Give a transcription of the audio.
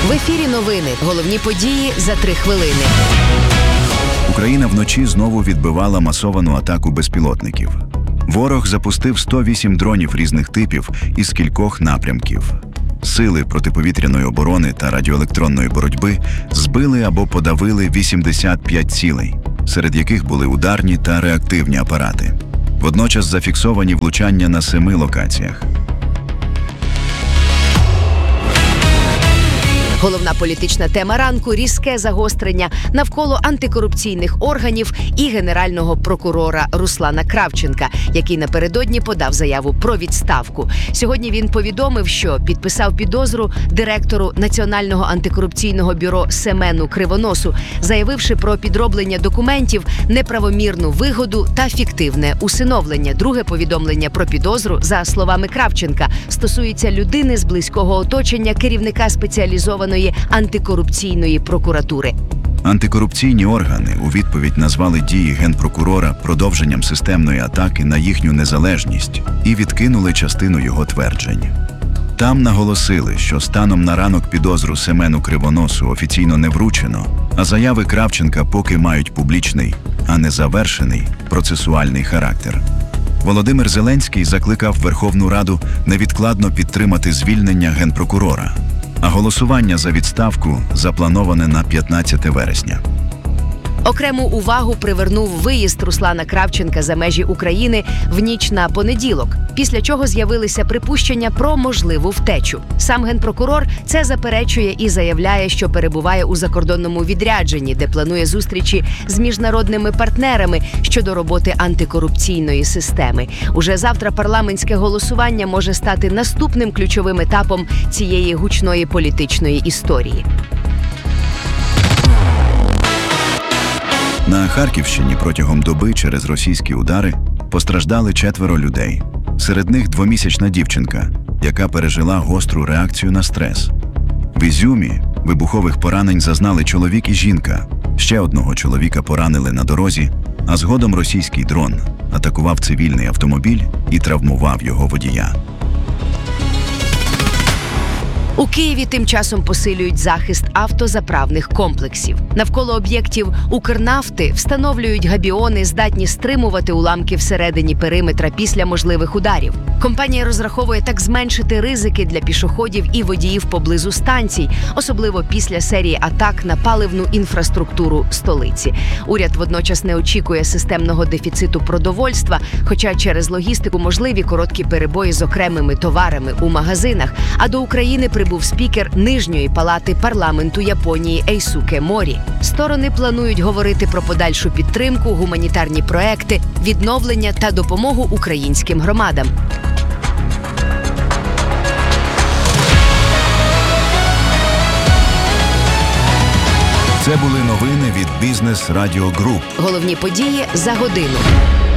В ефірі новини. Головні події за 3 хвилини. Україна вночі знову відбивала масовану атаку безпілотників. Ворог запустив 108 дронів різних типів із кількох напрямків. Сили протиповітряної оборони та радіоелектронної боротьби збили або подавили 85 цілей, серед яких були ударні та реактивні апарати. Водночас зафіксовані влучання на 7 локаціях. Головна політична тема ранку – різке загострення навколо антикорупційних органів і генерального прокурора Руслана Кравченка, який напередодні подав заяву про відставку. Сьогодні він повідомив, що підписав підозру директору Національного антикорупційного бюро Семену Кривоносу, заявивши про підроблення документів, неправомірну вигоду та фіктивне усиновлення. Друге повідомлення про підозру, за словами Кравченка, стосується людини з близького оточення керівника спеціалізованої антикорупційної прокуратури. Антикорупційні органи у відповідь назвали дії генпрокурора продовженням системної атаки на їхню незалежність і відкинули частину його тверджень. Там наголосили, що станом на ранок підозру Семену Кривоносу офіційно не вручено, а заяви Кравченка поки мають публічний, а не завершений процесуальний характер. Володимир Зеленський закликав Верховну Раду невідкладно підтримати звільнення генпрокурора, а голосування за відставку заплановане на 15 вересня. Окрему увагу привернув виїзд Руслана Кравченка за межі України в ніч на понеділок, після чого з'явилися припущення про можливу втечу. Сам генпрокурор це заперечує і заявляє, що перебуває у закордонному відрядженні, де планує зустрічі з міжнародними партнерами щодо роботи антикорупційної системи. Уже завтра парламентське голосування може стати наступним ключовим етапом цієї гучної політичної історії. На Харківщині протягом доби через російські удари постраждали 4 людей. Серед них 2-місячна дівчинка, яка пережила гостру реакцію на стрес. В Ізюмі вибухових поранень зазнали чоловік і жінка. Ще одного чоловіка поранили на дорозі, а згодом російський дрон атакував цивільний автомобіль і травмував його водія. У Києві тим часом посилюють захист автозаправних комплексів. Навколо об'єктів Укрнафти встановлюють габіони, здатні стримувати уламки всередині периметра після можливих ударів. Компанія розраховує так зменшити ризики для пішоходів і водіїв поблизу станцій, особливо після серії атак на паливну інфраструктуру столиці. Уряд водночас не очікує системного дефіциту продовольства, хоча через логістику можливі короткі перебої з окремими товарами у магазинах. А до України прибув спікер Нижньої палати парламенту Японії Ейсуке Морі. Сторони планують говорити про подальшу підтримку, гуманітарні проекти, відновлення та допомогу українським громадам. Це були новини від Бізнес Радіо Груп. Головні події за годину.